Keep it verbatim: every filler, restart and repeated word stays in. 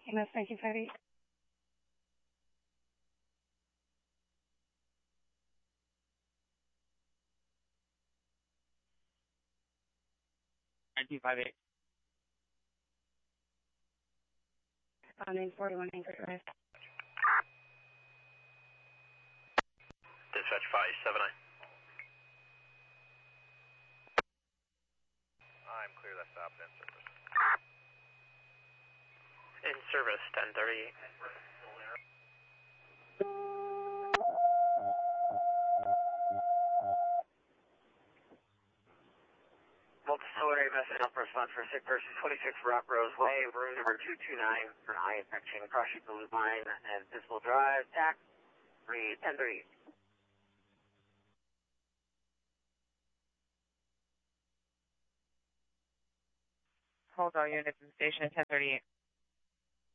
M S nineteen fifty. nineteen fifty-eight. Responding forty-one Anchor Drive. Dispatch five seven nine. I'm clear, that stopped in service. In service, ten thirty-eight. Multi-celebrate message up response for sick person twenty-six Rock Rose Way, room number two two nine for an eye infection, crossing the blue line and visible drive, tax three ten thirty. Hold all units in station ten thirty-eight.